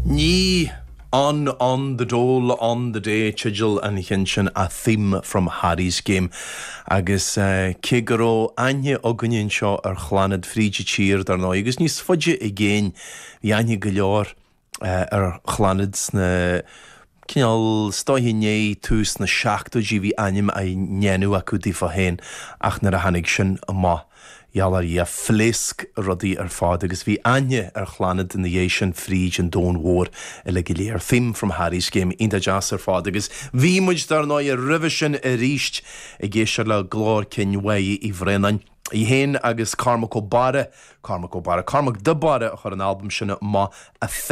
Ní on the dole, on the day, Chigil and Hinshin, a theme from Harry's game. Agus Kigaro, Anya Ogunin Shaw, Chlanad Frigi Cheer, Darno, Agus Nis Fudge again, Yanya Galor, Chlanads, Kinal Stoyine, Tus, na Shakto, Givi Anim, I Nyanu Akudi for Hen, Achner Hanigshin, Ma. Jalar ia flesk ruddy fad agus vi anya chlanad in the Asian Frige and Dawn War illegileer theme from Harry's game in the jazz fad agus vi muj dar no revision richt geisher la glor kenway I vrenan I hen agus Carmac de Bara chor an album sinna ma a